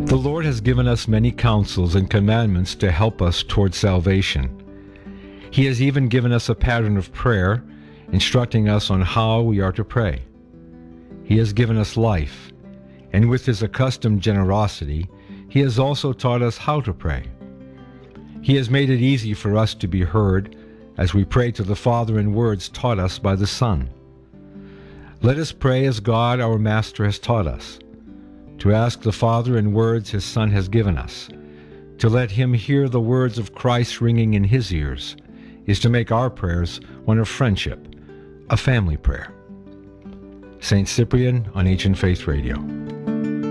The Lord has given us many counsels and commandments to help us toward salvation. He has even given us a pattern of prayer, instructing us on how we are to pray. He has given us life, and with his accustomed generosity, he has also taught us how to pray. He has made it easy for us to be heard as we pray to the Father in words taught us by the Son. Let us pray as God our Master has taught us, to ask the Father in words his Son has given us. To let him hear the words of Christ ringing in his ears is to make our prayers one of friendship, a family prayer. St. Cyprian on Ancient Faith Radio.